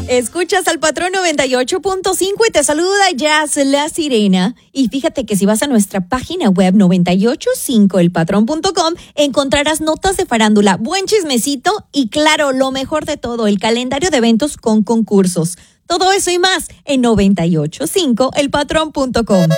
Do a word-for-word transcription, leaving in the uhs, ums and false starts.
Escuchas al Patrón noventa y ocho punto cinco y te saluda Jazz La Sirena. Y fíjate que si vas a nuestra página web noventa y ocho punto cinco el patrón punto com, encontrarás notas de farándula, buen chismecito y claro, lo mejor de todo, el calendario de eventos con concursos. Todo eso y más en noventa y ocho punto cinco el patrón punto com.